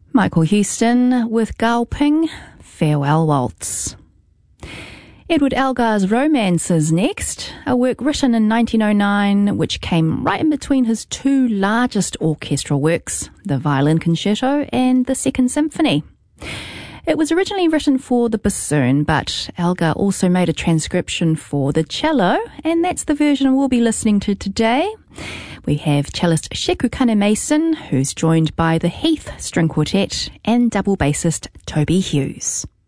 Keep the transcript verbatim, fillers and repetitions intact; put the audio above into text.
Michael Huston with Galping, Farewell Waltz. Edward Elgar's Romance is next, a work written in nineteen oh nine which came right in between his two largest orchestral works, the Violin Concerto and the Second Symphony. It was originally written for the bassoon, but Elgar also made a transcription for the cello, and that's the version we'll be listening to today. We have cellist Sheku Kane-Mason, who's joined by the Heath String Quartet and double bassist Toby Hughes.